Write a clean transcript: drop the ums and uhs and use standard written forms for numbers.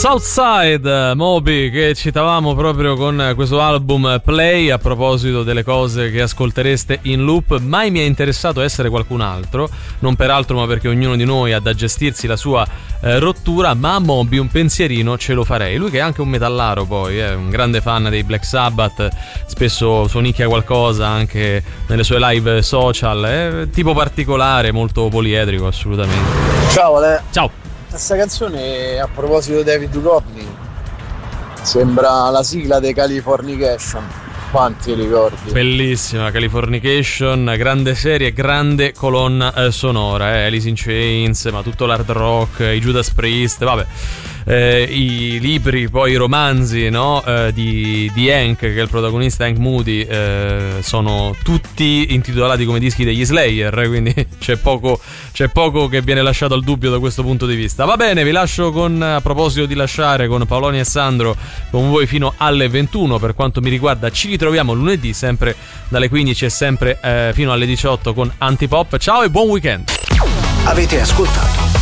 Southside, Moby, che citavamo proprio con questo album Play, a proposito delle cose che ascoltereste in loop. Mai mi è interessato essere qualcun altro, non per altro ma perché ognuno di noi ha da gestirsi la sua rottura, ma a Moby un pensierino ce lo farei. Lui che è anche un metallaro, poi è un grande fan dei Black Sabbath, spesso suonicchia qualcosa anche nelle sue live social, è tipo particolare, molto poliedrico assolutamente. Ciao Ale. Ciao. Questa canzone, a proposito di David Duchovny, sembra la sigla dei Californication. Quanti ricordi? Bellissima Californication, grande serie, grande colonna sonora, Alice in Chains, ma tutto l'hard rock, i Judas Priest, vabbè. I libri, poi i romanzi, no? di Hank, che è il protagonista, Hank Moody, sono tutti intitolati come dischi degli Slayer, quindi c'è poco che viene lasciato al dubbio da questo punto di vista. Va bene, vi lascio a proposito di lasciare, con Paoloni e Sandro con voi fino alle 21. Per quanto mi riguarda ci ritroviamo lunedì sempre dalle 15 e sempre fino alle 18 con Antipop. Ciao e buon weekend. Avete ascoltato